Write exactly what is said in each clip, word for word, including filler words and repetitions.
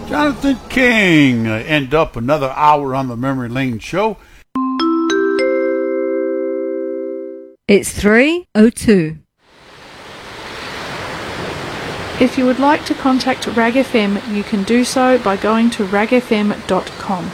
Jonathan King, uh, end up another hour on the Memory Lane Show. It's three oh two. If you would like to contact Rag F M, you can do so by going to rag f m dot com.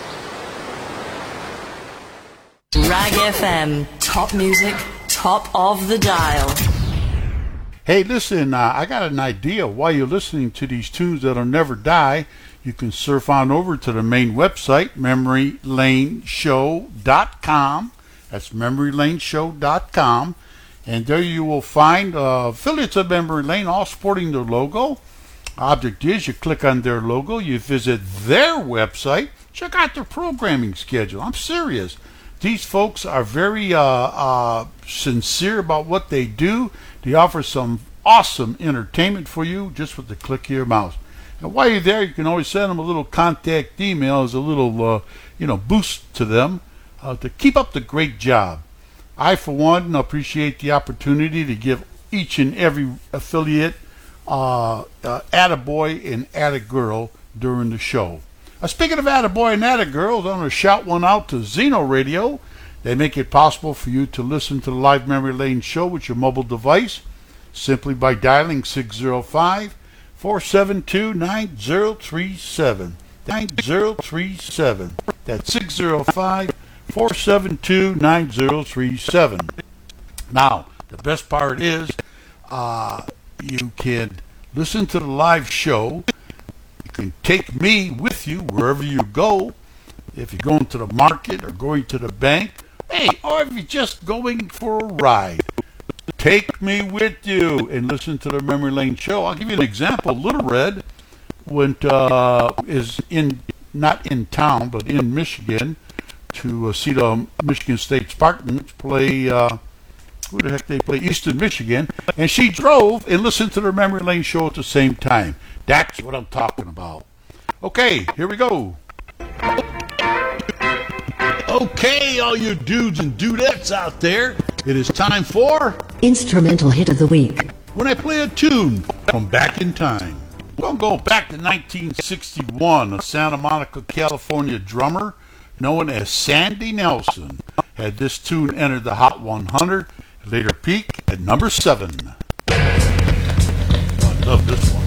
Rag F M, top music, top of the dial. Hey, listen, uh, I got an idea. While you're listening to these tunes that'll never die, you can surf on over to the main website, memory lane show dot com. That's memory lane show dot com. And there you will find uh, affiliates of Memory Lane, all sporting their logo. Object is, you click on their logo, you visit their website, check out their programming schedule. I'm serious. These folks are very uh, uh, sincere about what they do. They offer some awesome entertainment for you just with the click of your mouse. And while you're there, you can always send them a little contact email as a little, uh, you know, boost to them uh, to keep up the great job. I, for one, appreciate the opportunity to give each and every affiliate uh, uh, attaboy and attagirl during the show. Uh, speaking of attaboy and attagirls, I'm going to shout one out to Zeno Radio. They make it possible for you to listen to the live Memory Lane Show with your mobile device simply by dialing six oh five, four seven two, nine oh three seven. nine oh three seven. That's six oh five, four seven two, nine oh three seven. Now, the best part is uh, you can listen to the live show. You can take me with you wherever you go. If you're going to the market or going to the bank, hey, or if you're just going for a ride, take me with you and listen to the Memory Lane Show. I'll give you an example. Little Red went uh, is in not in town, but in Michigan to uh, see the Michigan State Spartans play. Uh, who the heck they play? Eastern Michigan, and she drove and listened to the Memory Lane Show at the same time. That's what I'm talking about. Okay, here we go. Okay, all you dudes and dudettes out there, it is time for Instrumental Hit of the Week. When I play a tune from back in time. We're going to go back to nineteen sixty-one. A Santa Monica, California drummer known as Sandy Nelson had this tune enter the Hot one hundred, later peak at number seven. I love this one.